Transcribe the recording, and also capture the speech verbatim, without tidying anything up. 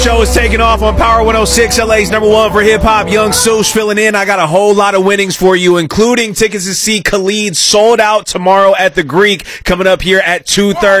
Show is taking off on Power one oh six, L A's number one for hip-hop. Young Sush filling in. I got a whole lot of winnings for you, including tickets to see Khalid sold out tomorrow at the Greek, coming up here at two thirty.